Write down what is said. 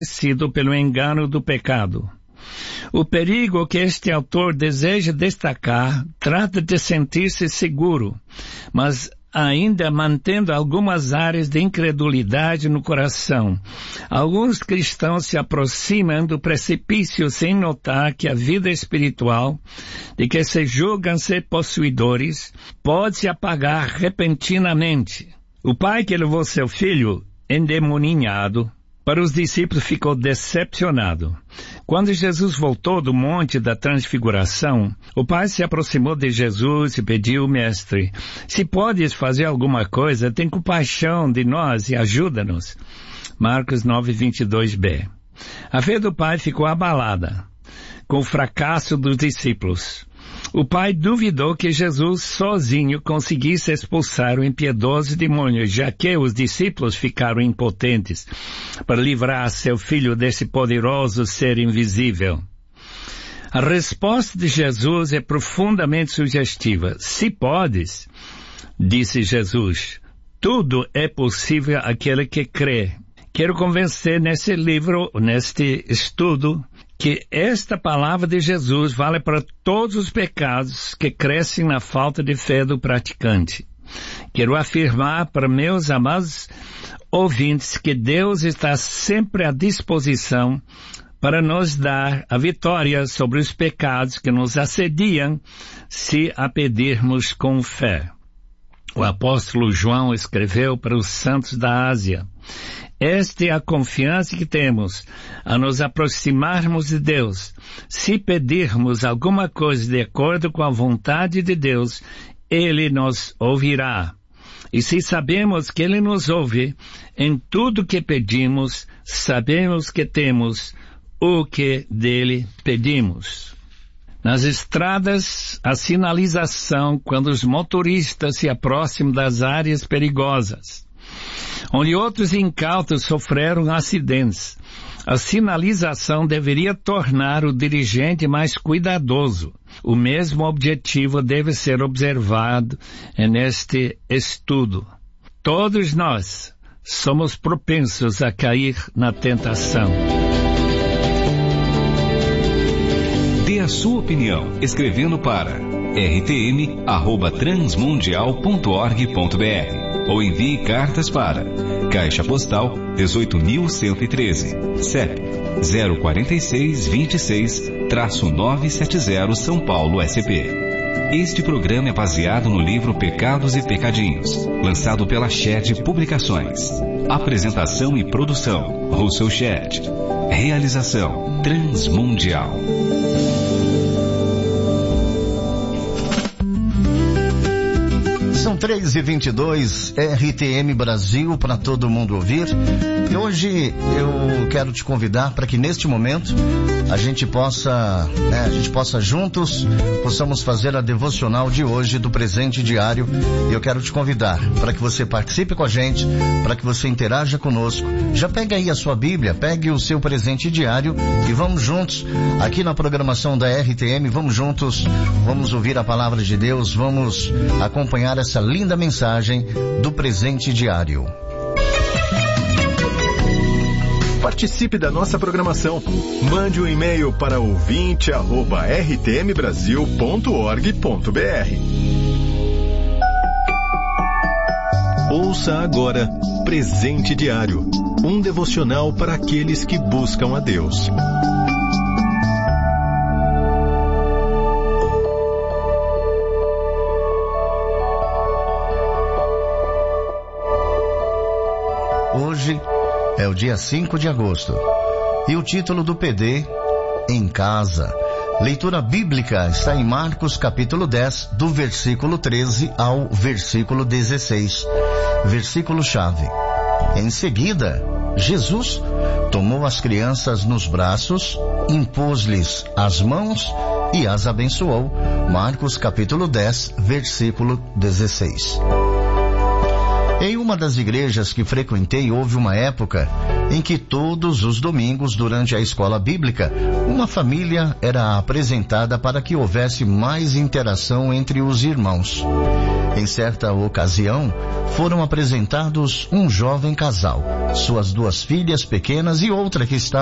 sido pelo engano do pecado. O perigo que este autor deseja destacar trata de sentir-se seguro, mas ainda mantendo algumas áreas de incredulidade no coração. Alguns cristãos se aproximam do precipício sem notar que a vida espiritual, de que se julgam ser possuidores, pode se apagar repentinamente. O pai que levou seu filho endemoninhado para os discípulos ficou decepcionado. Quando Jesus voltou do Monte da Transfiguração, o pai se aproximou de Jesus e pediu: Mestre, se podes fazer alguma coisa, tem compaixão de nós e ajuda-nos. Marcos 9:22b. A fé do pai ficou abalada com o fracasso dos discípulos. O pai duvidou que Jesus sozinho conseguisse expulsar o impiedoso demônio, já que os discípulos ficaram impotentes para livrar seu filho desse poderoso ser invisível. A resposta de Jesus é profundamente sugestiva. Se podes, disse Jesus, tudo é possível àquele que crê. Quero convencer neste livro, neste estudo, que esta palavra de Jesus vale para todos os pecados que crescem na falta de fé do praticante. Quero afirmar para meus amados ouvintes que Deus está sempre à disposição para nos dar a vitória sobre os pecados que nos assediam se a pedirmos com fé. O apóstolo João escreveu para os santos da Ásia: esta é a confiança que temos a nos aproximarmos de Deus. Se pedirmos alguma coisa de acordo com a vontade de Deus, Ele nos ouvirá. E se sabemos que Ele nos ouve, em tudo que pedimos, sabemos que temos o que dele pedimos. Nas estradas, a sinalização quando os motoristas se aproximam das áreas perigosas, onde outros incautos sofreram acidentes. A sinalização deveria tornar o dirigente mais cuidadoso. O mesmo objetivo deve ser observado neste estudo. Todos nós somos propensos a cair na tentação. Dê a sua opinião escrevendo para rtm@transmundial.org.br ou envie cartas para Caixa Postal 18.113, CEP 04626-970 São Paulo, SP. Este programa é baseado no livro Pecados e Pecadinhos, lançado pela Shed Publicações. Apresentação e produção, Russell Shed. Realização, Transmundial. São 3h22, RTM Brasil, para todo mundo ouvir. E hoje eu quero te convidar para que neste momento a gente possa juntos, possamos fazer a devocional de hoje do presente diário. E eu quero te convidar para que você participe com a gente, para que você interaja conosco. Já pega aí a sua Bíblia, pegue o seu presente diário e vamos juntos aqui na programação da RTM, vamos juntos, vamos ouvir a palavra de Deus, vamos acompanhar essa linda mensagem do presente diário. Participe da nossa programação. Mande um e-mail para ouvinte@rtmbrasil.org.br. Ouça agora Presente Diário, um devocional para aqueles que buscam a Deus. Hoje é o dia 5 de agosto e o título do PD, Em Casa. Leitura bíblica está em Marcos capítulo 10, do versículo 13 ao versículo 16. Versículo-chave. Em seguida, Jesus tomou as crianças nos braços, impôs-lhes as mãos e as abençoou. Marcos capítulo 10, versículo 16. Em uma das igrejas que frequentei, houve uma época em que todos os domingos, durante a escola bíblica, uma família era apresentada para que houvesse mais interação entre os irmãos. Em certa ocasião, foram apresentados um jovem casal, suas 2 filhas pequenas e outra que estava